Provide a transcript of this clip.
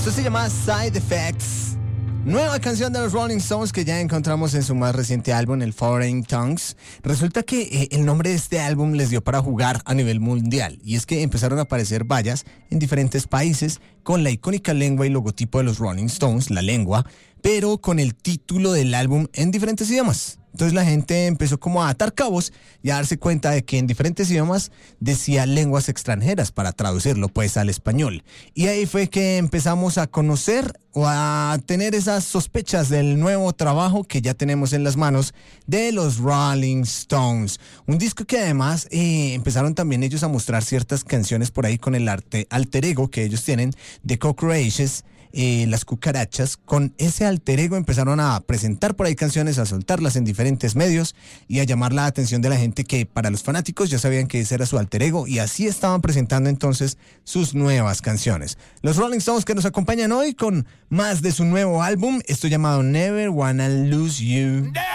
Esto se llama Side Effects. Nueva canción de los Rolling Stones que ya encontramos en su más reciente álbum, el Foreign Tongues. Resulta que el nombre de este álbum les dio para jugar a nivel mundial. Y es que empezaron a aparecer vallas en diferentes países con la icónica lengua y logotipo de los Rolling Stones, la lengua, pero con el título del álbum en diferentes idiomas. Entonces la gente empezó como a atar cabos y a darse cuenta de que en diferentes idiomas decía lenguas extranjeras para traducirlo pues al español. Y ahí fue que empezamos a conocer o a tener esas sospechas del nuevo trabajo que ya tenemos en las manos de los Rolling Stones. Un disco que además empezaron también ellos a mostrar ciertas canciones por ahí con el alter ego que ellos tienen de Cockroaches. Las cucarachas, con ese alter ego empezaron a presentar por ahí canciones, a soltarlas en diferentes medios y a llamar la atención de la gente que para los fanáticos ya sabían que ese era su alter ego y así estaban presentando entonces sus nuevas canciones. Los Rolling Stones que nos acompañan hoy con más de su nuevo álbum, esto llamado Never Wanna Lose You.